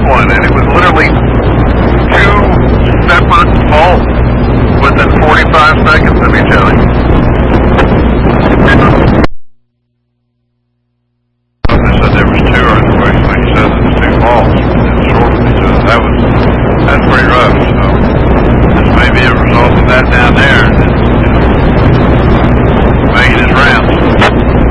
one, and it was literally two separate faults within 45 seconds of each other.